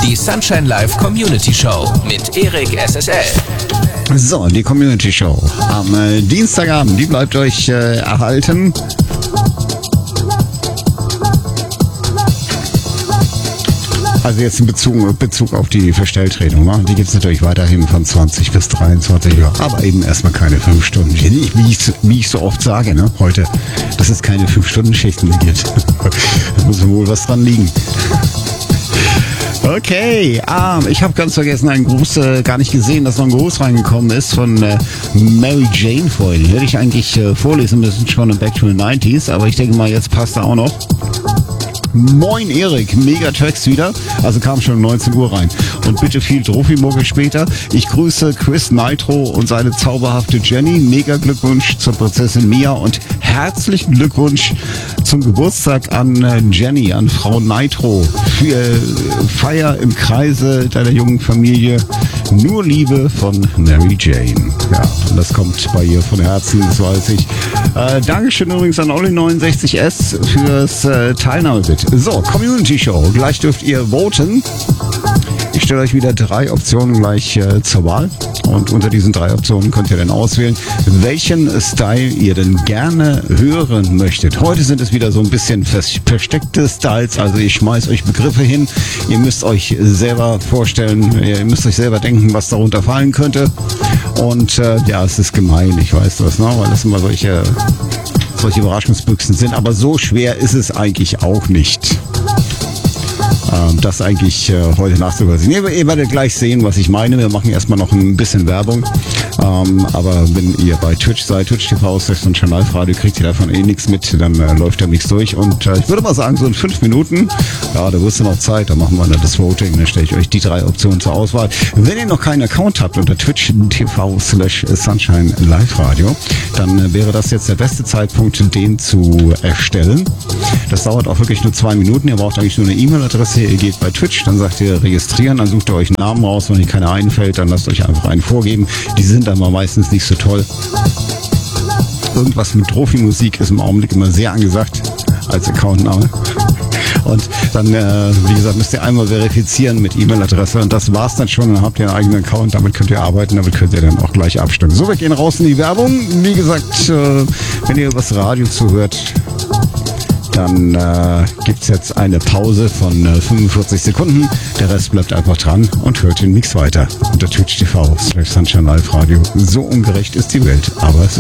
Die Sunshine Live Community Show mit Erik SSL. So, die Community Show am Dienstagabend, die bleibt euch erhalten. Also jetzt in Bezug auf die Verstelltraining, ne? Die gibt es natürlich weiterhin von 20 bis 23 Uhr, aber eben erstmal keine 5 Stunden. Wie ich so oft sage, ne? Heute, dass es keine 5-Stunden-Schichten mehr gibt. Da muss wohl was dran liegen. Okay, ich habe ganz vergessen, einen Gruß gar nicht gesehen, dass noch ein Gruß reingekommen ist von Mary Jane vorhin. Hätte ich eigentlich vorlesen müssen, schon im Back to the 90s, aber ich denke mal, jetzt passt er auch noch. Moin Erik, mega Tracks wieder, also kam schon um 19 Uhr rein. Und bitte viel Trophy-Mucke später. Ich grüße Chris Nitro und seine zauberhafte Jenny. Mega Glückwunsch zur Prinzessin Mia und herzlichen Glückwunsch zum Geburtstag an Jenny, an Frau Nitro. Für Feier im Kreise deiner jungen Familie. Nur Liebe von Mary Jane. Ja, und das kommt bei ihr von Herzen, das weiß ich. Dankeschön übrigens an Olli69S fürs Teilnahmebild. So, Community Show. Gleich dürft ihr voten. Ich stelle euch wieder 3 Optionen gleich zur Wahl. Und unter diesen 3 Optionen könnt ihr dann auswählen, welchen Style ihr denn gerne hören möchtet. Heute sind es wieder so ein bisschen versteckte Styles. Also ich schmeiß euch Begriffe hin. Ihr müsst euch selber vorstellen, ihr müsst euch selber denken, was darunter fallen könnte. Und ja, es ist gemein, ich weiß das, ne? Weil das immer solche Überraschungsbüchsen sind. Aber so schwer ist es eigentlich auch nicht. Das eigentlich heute nachzuvollziehen. Ihr werdet gleich sehen, was ich meine. Wir machen erstmal noch ein bisschen Werbung. Aber wenn ihr bei Twitch seid, Twitch TV, Sunshine Live Radio, kriegt ihr davon eh nichts mit, dann läuft da nichts durch. Und ich würde mal sagen, so in 5 Minuten, ja, da wirst du noch Zeit, dann machen wir dann das Voting, dann stelle ich euch die 3 Optionen zur Auswahl. Wenn ihr noch keinen Account habt unter Twitch TV /Sunshine Live Radio, dann wäre das jetzt der beste Zeitpunkt, den zu erstellen. Das dauert auch wirklich nur 2 Minuten. Ihr braucht eigentlich nur eine E-Mail-Adresse. Ihr geht bei Twitch, dann sagt ihr registrieren, dann sucht ihr euch einen Namen raus. Wenn euch keiner einfällt, dann lasst euch einfach einen vorgeben. Die sind aber meistens nicht so toll. Irgendwas mit Trophy-Musik ist im Augenblick immer sehr angesagt als Accountname. Und dann, wie gesagt, müsst ihr einmal verifizieren mit E-Mail-Adresse und das war's dann schon. Dann habt ihr einen eigenen Account, damit könnt ihr arbeiten, damit könnt ihr dann auch gleich abstimmen. So, wir gehen raus in die Werbung. Wie gesagt, wenn ihr übers Radio zuhört, dann gibt's jetzt eine Pause von 45 Sekunden. Der Rest bleibt einfach dran und hört den Mix weiter. Unter Twitch TV /Sunshine Live Radio. So ungerecht ist die Welt, aber es